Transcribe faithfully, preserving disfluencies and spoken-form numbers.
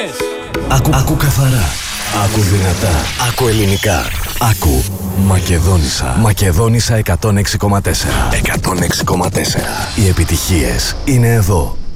Άκου, άκου καθαρά. Άκου δυνατά. Άκου ελληνικά. Άκου Μακεδόνισσα. Μακεδόνισσα εκατόν έξι κόμμα τέσσερα. εκατόν έξι κόμμα τέσσερα. Οι επιτυχίες είναι εδώ.